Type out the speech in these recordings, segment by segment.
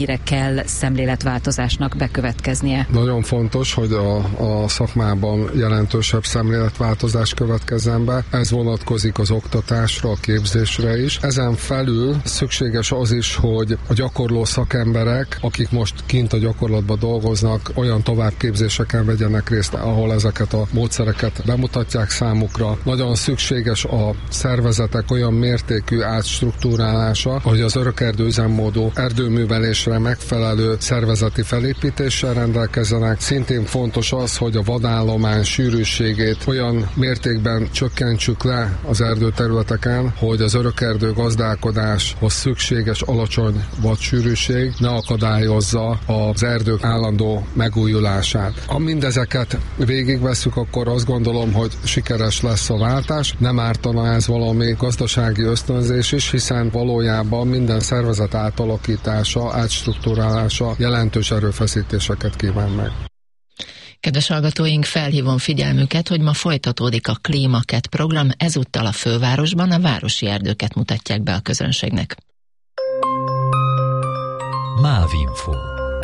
kell szemléletváltozásnak bekövetkeznie? Nagyon fontos, hogy a szakmában jelentősebb szemléletváltozás következzen be. Ez vonatkozik az oktatásra, a képzésre is. Ezen felül szükséges az is, hogy a gyakorló szakemberek, akik most kint a gyakorlatban dolgoznak, olyan továbbképzéseken vegyenek részt, ahol ezeket a módszereket bemutatják számukra. Nagyon szükséges a szervezetek olyan mértékű átstruktúrálása, hogy az örökerdő üzemmódú erdőművelésre megfelelő szervezeti felépítéssel rendelkezzenek. Szintén fontos az, hogy a vadállomány sűrűségét olyan mértékben csökkentsük le az erdőterületeken, hogy az örökerdő gazdálkodáshoz szükséges alacsony vadsűrűség ne akadályozza az erdők állandó megújulását. Ha mindezeket végigvesszük, akkor azt gondolom, hogy sikeres lesz a váltás. Nem ártana ez valami gazdasági ösztönzés is, hiszen valójában minden szervezet átalakítása, átstruktúrálása jelentős erőfeszítéseket kíván meg. Kedves hallgatóink, felhívom figyelmüket, hogy ma folytatódik a Klímakett program, ezúttal a fővárosban a városi erdőket mutatják be a közönségnek. MÁV-info.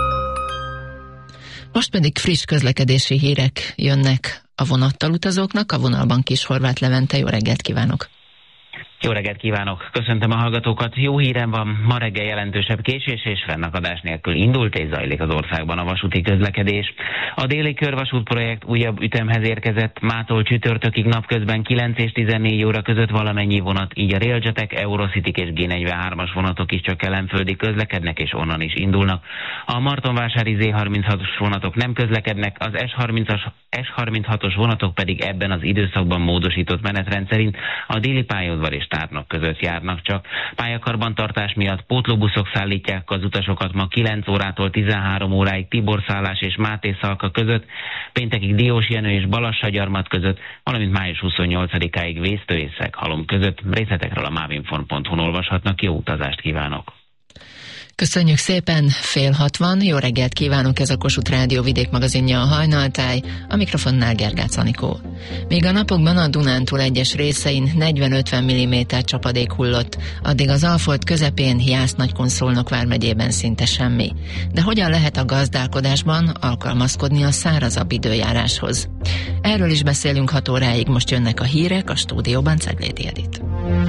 Most pedig friss közlekedési hírek jönnek a vonattal utazóknak, a vonalban Kis Horváth Levente, jó reggelt kívánok! Jó reggelt kívánok! Köszöntöm a hallgatókat! Jó hírem van, ma reggel jelentősebb késés és fennakadás nélkül indult és zajlik az országban a vasúti közlekedés. A déli körvasút projekt újabb ütemhez érkezett, mától csütörtökig napközben 9 és 14 óra között valamennyi vonat, így a Railjetek, Eurocityk és G43-as vonatok is csak kelenföldig közlekednek és onnan is indulnak. A Martonvásári Z36-os vonatok nem közlekednek, az S36-os vonatok pedig ebben az időszakban módosított menetrend szerint a déli pályaudvar és Tárnok között járnak csak. Pályakarbantartás miatt pótlóbuszok szállítják az utasokat ma 9 órától 13 óráig Tiborszállás és Máté-Szalka között, péntekig Diósjenő és Balassagyarmat között, valamint május 28-áig Vésztő és Szeghalom között. Részletekről a mavinfon.hu-n olvashatnak. Jó utazást kívánok! Köszönjük szépen, 5:60, jó reggelt kívánunk, ez a Kossuth Rádió Vidék magazinja, a Hajnaltáj, a mikrofonnál Gergács Anikó. Még a napokban a Dunántúl egyes részein 40-50 mm csapadék hullott, addig az Alfold közepén, Jász-Nagykun-Szolnok vármegyében szinte semmi. De hogyan lehet a gazdálkodásban alkalmazkodni a szárazabb időjáráshoz? Erről is beszélünk 6 óráig, most jönnek a hírek, a stúdióban Ceglédi Edit.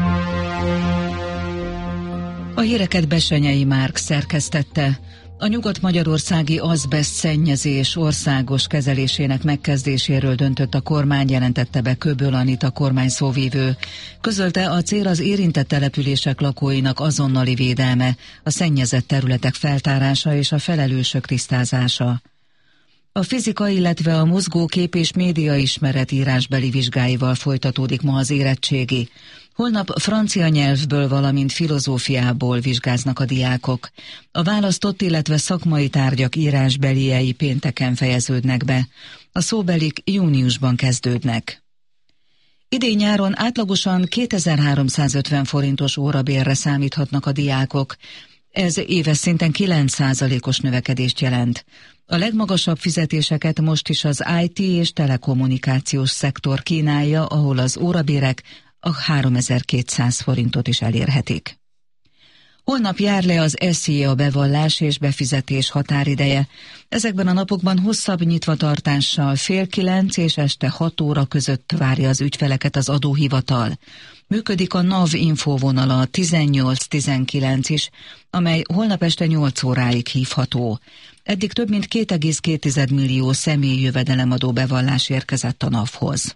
A híreket Bessenyei Márk szerkesztette. A nyugat-magyarországi azbeszt szennyezés országos kezelésének megkezdéséről döntött a kormány, jelentette be Köböl Anita kormányszóvivő. Közölte, a cél az érintett települések lakóinak azonnali védelme, a szennyezett területek feltárása és a felelősök tisztázása. A fizika, illetve a mozgókép és médiaismeret írásbeli vizsgáival folytatódik ma az érettségi. Holnap francia nyelvből, valamint filozófiából vizsgáznak a diákok. A választott, illetve szakmai tárgyak írásbeliei pénteken fejeződnek be. A szóbelik júniusban kezdődnek. Idén nyáron átlagosan 2350 forintos órabérre számíthatnak a diákok. Ez éves szinten 9%-os növekedést jelent. A legmagasabb fizetéseket most is az IT és telekommunikációs szektor kínálja, ahol az órabérek a 3200 forintot is elérhetik. Holnap jár le az SZIA bevallás és befizetés határideje. Ezekben a napokban hosszabb nyitvatartással 8:30 és este 6 óra között várja az ügyfeleket az adóhivatal. Működik a NAV infóvonala 18-19 is, amely holnap este 8 óráig hívható. Eddig több mint 2,2 millió személyi jövedelemadó bevallás érkezett a NAV-hoz.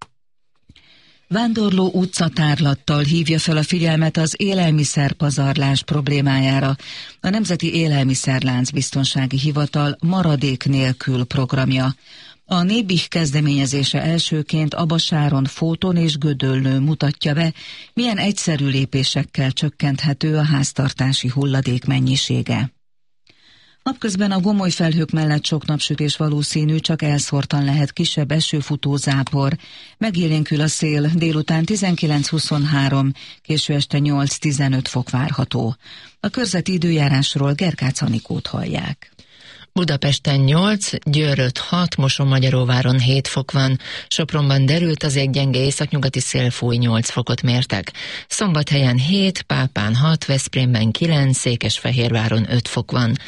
Vándorló utcatárlattal hívja fel a figyelmet az élelmiszerpazarlás problémájára. A Nemzeti Élelmiszerlánc Biztonsági Hivatal maradék nélkül programja. A Nébih kezdeményezése elsőként Abasáron, Fóton és Gödöllőn mutatja be, milyen egyszerű lépésekkel csökkenthető a háztartási hulladék mennyisége. Napközben a gomoly felhők mellett sok napsütés valószínű, csak elszórtan lehet kisebb esőfutó zápor. Megélénkül a szél, délután 19-23, késő este 8-15 fok várható. A körzeti időjárásról Gergács Anikót hallják. Budapesten 8, Győr 5, 6, Mosonmagyaróváron 7 fok van, Sopronban derült az ég, gyenge északnyugati szél fúj, 8 fokot mértek. Szombathelyen 7, Pápán 6, Veszprémben 9, Székesfehérváron 5 fok van.